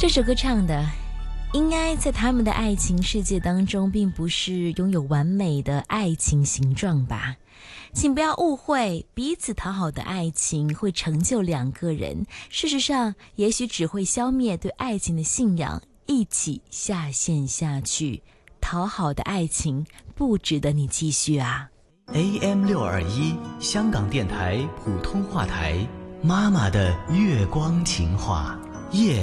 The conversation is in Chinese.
这首歌唱的应该在他们的爱情世界当中并不是拥有完美的爱情形状吧，请不要误会，彼此讨好的爱情会成就两个人，事实上也许只会消灭对爱情的信仰，一起下线下去。讨好的爱情不值得你继续啊。 AM621 香港电台普通话台，妈妈的月光情话夜